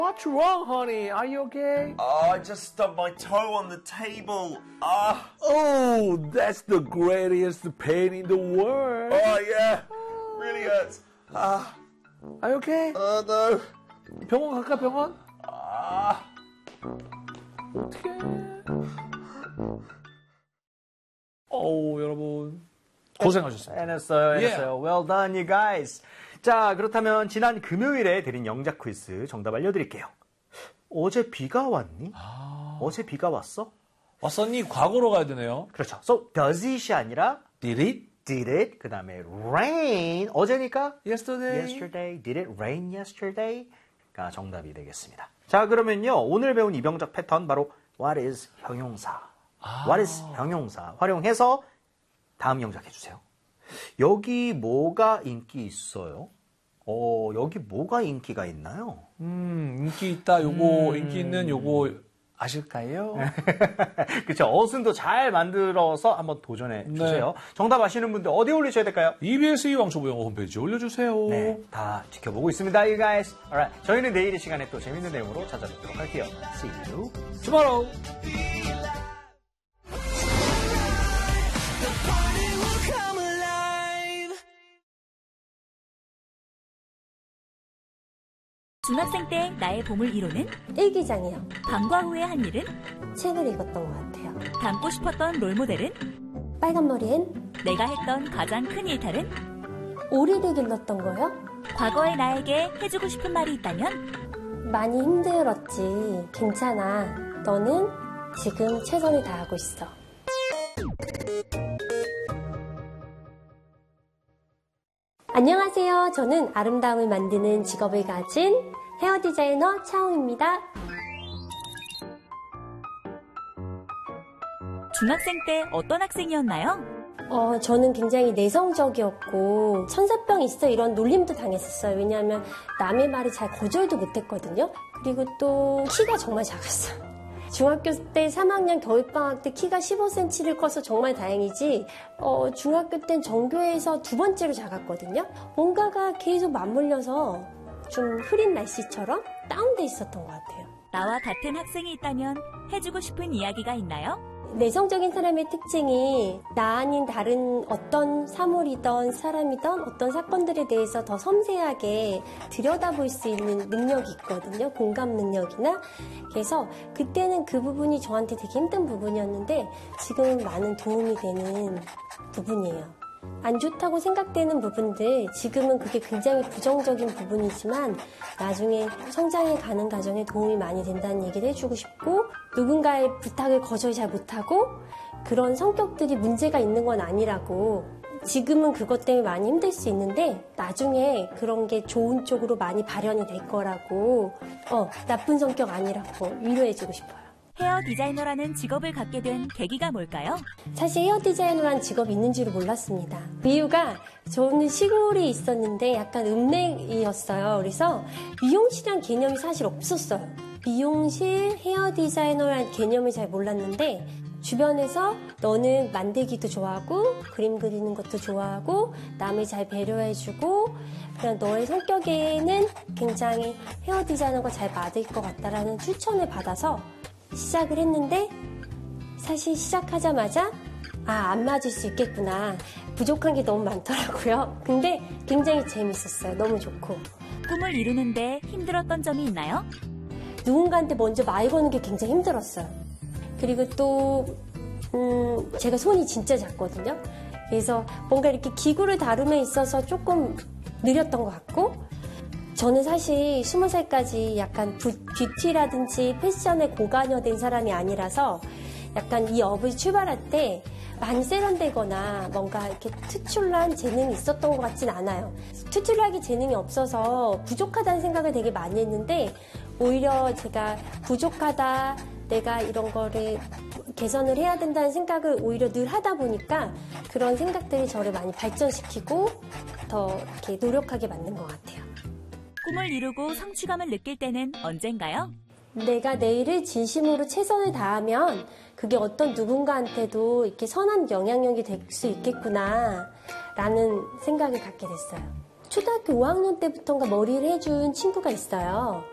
What's wrong, honey? Are you okay? Oh, I just stubbed my toe on the table. Ah. Oh, that's the greatest pain in the world. Oh, yeah. Really hurts. Ah. Are you okay? No. 병원 갈까, 병원? Ah. 어떡해. 어우, 여러분. 고생하셨습니다. 해냈어요. Well done, you guys. 자, 그렇다면 지난 금요일에 드린 영작 퀴즈 정답 알려드릴게요. 어제 비가 왔니? 어제 비가 왔어? 왔었니? 과거로 가야 되네요. 그렇죠. So, does it이 아니라 Did it? did it, 그 다음에 rain, 어제니까 Yesterday. did it rain yesterday가 정답이 되겠습니다. 자, 그러면요, 오늘 배운 이병작 패턴 바로 what is 형용사. what is 형용사 활용해서 다음 영작 해주세요. 여기 뭐가 인기 있어요? 여기 뭐가 인기가 있나요? 인기 있다. 요거 인기 있는 요거 아실까요? 그렇죠. 어순도 잘 만들어서 한번 도전해 주세요. 정답 아시는 분들 어디에 올리셔야 될까요? EBS 이왕초보 영어 홈페이지에 올려주세요. 네, 다 지켜보고 있습니다, you guys. Alright, 저희는 내일 이 시간에 또 재밌는 내용으로 찾아뵙도록 할게요. See you tomorrow. 중학생 때 나의 보물 1호는? 일기장이요. 방과 후에 한 일은? 책을 읽었던 것 같아요. 닮고 싶었던 롤모델은? 빨간 머리엔? 내가 했던 가장 큰 일탈은? 오리를 길렀던 거요? 과거의 나에게 해주고 싶은 말이 있다면? 많이 힘들었지. 괜찮아. 너는 지금 최선을 다하고 있어. 안녕하세요. 저는 아름다움을 만드는 직업을 가진 헤어 디자이너 차홍입니다. 중학생 때 어떤 학생이었나요? 저는 굉장히 내성적이었고 천사병 있어 이런 놀림도 당했었어요. 왜냐하면 남의 말을 잘 거절도 못했거든요. 그리고 또 키가 정말 작았어요. 중학교 때 3학년 겨울방학 때 키가 15cm를 커서 정말 다행이지 중학교 땐 전교에서 두 번째로 작았거든요. 뭔가가 계속 맞물려서 좀 흐린 날씨처럼 다운돼 있었던 것 같아요. 나와 같은 학생이 있다면 해주고 싶은 이야기가 있나요? 내성적인 사람의 특징이 나 아닌 다른 어떤 사물이든 사람이든 어떤 사건들에 대해서 더 섬세하게 들여다볼 수 있는 능력이 있거든요. 공감 능력이나. 그래서 그때는 그 부분이 저한테 되게 힘든 부분이었는데 지금은 많은 도움이 되는 부분이에요. 안 좋다고 생각되는 부분들, 지금은 그게 굉장히 부정적인 부분이지만 나중에 성장해 가는 과정에 도움이 많이 된다는 얘기를 해주고 싶고, 누군가의 부탁을 거절 잘 못하고 그런 성격들이 문제가 있는 건 아니라고, 지금은 그것 때문에 많이 힘들 수 있는데 나중에 그런 게 좋은 쪽으로 많이 발현이 될 거라고, 나쁜 성격 아니라고 위로해주고 싶어요. 헤어 디자이너라는 직업을 갖게 된 계기가 뭘까요? 사실 헤어 디자이너라는 직업이 있는 줄을 몰랐습니다. 그 이유가 저는 시골이 있었는데 약간 읍내이었어요. 그래서 미용실이란 개념이 사실 없었어요. 미용실, 헤어 디자이너라는 개념을 잘 몰랐는데 주변에서 너는 만들기도 좋아하고 그림 그리는 것도 좋아하고 남을 잘 배려해주고 그냥 너의 성격에는 굉장히 헤어 디자이너가 잘 맞을 것 같다라는 추천을 받아서 시작을 했는데 사실 시작하자마자 안 맞을 수 있겠구나. 부족한 게 너무 많더라고요. 근데 굉장히 재밌었어요. 너무 좋고. 꿈을 이루는데 힘들었던 점이 있나요? 누군가한테 먼저 말 거는 게 굉장히 힘들었어요. 그리고 또 제가 손이 진짜 작거든요. 그래서 뭔가 이렇게 기구를 다룸에 있어서 조금 느렸던 것 같고, 저는 사실 20살까지 약간 뷰티라든지 패션에 고관여된 사람이 아니라서 약간 이 업을 출발할 때 많이 세련되거나 뭔가 이렇게 특출난 재능이 있었던 것 같진 않아요. 특출나게 재능이 없어서 부족하다는 생각을 되게 많이 했는데 오히려 제가 부족하다, 내가 이런 거를 개선을 해야 된다는 생각을 오히려 늘 하다 보니까 그런 생각들이 저를 많이 발전시키고 더 이렇게 노력하게 만든 것 같아요. 꿈을 이루고 성취감을 느낄 때는 언젠가요? 내가 내 일을 진심으로 최선을 다하면 그게 어떤 누군가한테도 이렇게 선한 영향력이 될 수 있겠구나 라는 생각을 갖게 됐어요. 초등학교 5학년 때부터인가 머리를 해준 친구가 있어요.